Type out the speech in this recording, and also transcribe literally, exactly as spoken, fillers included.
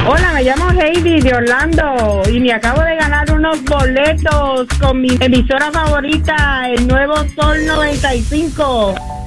Hola, me llamo Heidi de Orlando y me acabo de ganar unos boletos con mi emisora favorita, el Nuevo Sol noventa y cinco.